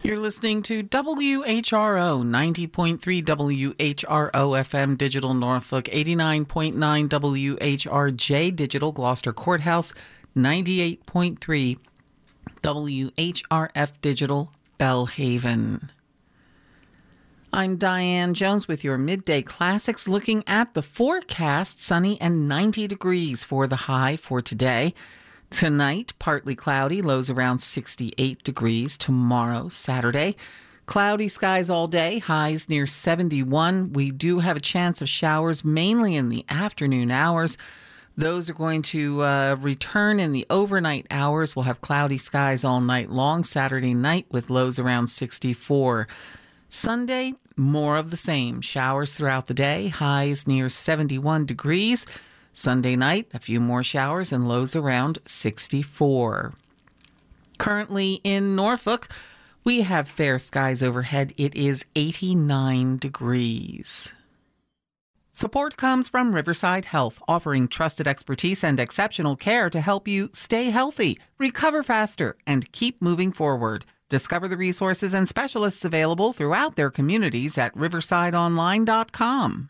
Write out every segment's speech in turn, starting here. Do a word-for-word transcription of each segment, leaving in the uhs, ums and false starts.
You're listening to W H R O, ninety point three W H R O F M Digital Norfolk, eighty-nine point nine W H R J Digital Gloucester Courthouse, ninety-eight point three W H R F Digital Bellhaven. I'm Diane Jones with your Midday Classics, looking at the forecast. Sunny and ninety degrees for the high for today. Tonight, partly cloudy, lows around sixty-eight degrees. Tomorrow, Saturday, cloudy skies all day, highs near seventy-one. We do have a chance of showers, mainly in the afternoon hours. Those are going to uh, return in the overnight hours. We'll have cloudy skies all night long, Saturday night, with lows around sixty-four. Sunday, more of the same. Showers throughout the day, highs near seventy-one degrees. Sunday night, a few more showers and lows around sixty-four. Currently in Norfolk, we have fair skies overhead. It is eighty-nine degrees. Support comes from Riverside Health, offering trusted expertise and exceptional care to help you stay healthy, recover faster, and keep moving forward. Discover the resources and specialists available throughout their communities at riverside online dot com.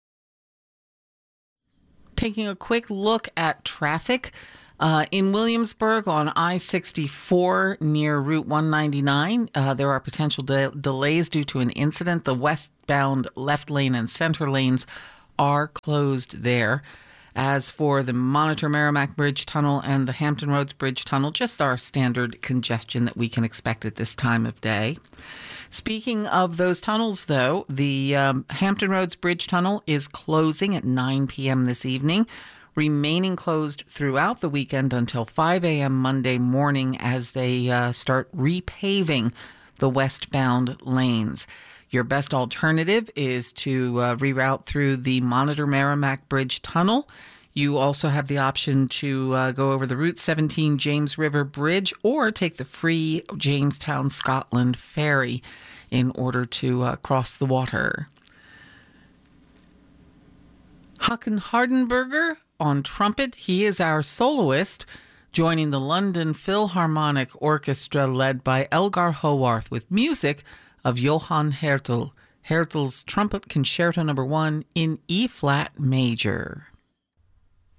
Taking a quick look at traffic uh, in Williamsburg on I sixty-four near Route one ninety-nine. Uh, there are potential de- delays due to an incident. The westbound left lane and center lanes are closed there. As for the Monitor Merrimack Bridge Tunnel and the Hampton Roads Bridge Tunnel, just our standard congestion that we can expect at this time of day. Speaking of those tunnels, though, the um, Hampton Roads Bridge Tunnel is closing at nine p.m. this evening, remaining closed throughout the weekend until five a.m. Monday morning as they uh, start repaving the westbound lanes. Your best alternative is to uh, reroute through the Monitor Merrimack Bridge Tunnel. You also have the option to uh, go over the Route seventeen James River Bridge or take the free Jamestown, Scotland ferry in order to uh, cross the water. Håkan Hardenberger on trumpet. He is our soloist, joining the London Philharmonic Orchestra led by Elgar Howarth with music of Johann Hertel. Hertel's Trumpet Concerto Number One in E-flat major.